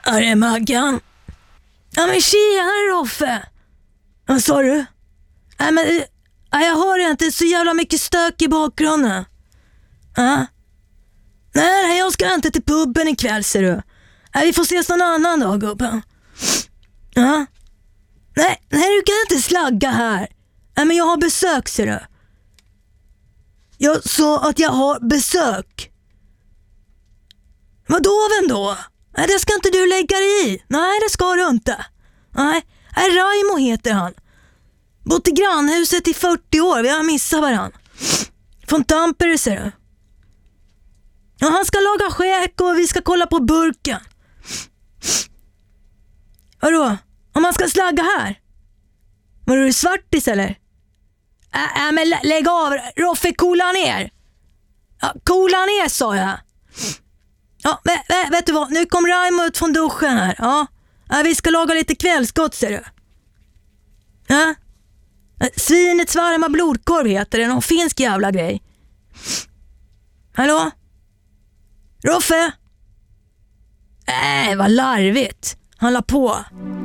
Är det Maggan? Ja men tjena Roffe. Vad sa du? Nej men jag hör inte, så jävla mycket stök i bakgrunden. Nej, jag ska inte till puben ikväll, ser du. Vi får ses någon annan dag, gubben. Nej, du kan inte slagga här. Nej, men jag har besök, ser du. Jag sa att jag har besök. Vadå, vem då? Nej, det ska inte du lägga dig i. Nej, det ska du inte. Nej, Raimo heter han. Bott i grannhuset i 40 år, vi har missat varann. Från Tampere, ser du. Ja, han ska laga skäk och vi ska kolla på burken. Vadå? Om man ska slagga här? Var du svartis eller? Men lägg av. Roffe, coola ner. Ja, coola ner sa jag. Ja, vet du vad? Nu kom Raimo ut från duschen här. Ja, vi ska laga lite kvällsgott, ser du. Ja? Svinets varma blodkorv heter det. Någon finsk jävla grej. Hallå? Roffe? Vad larvigt. Han la på.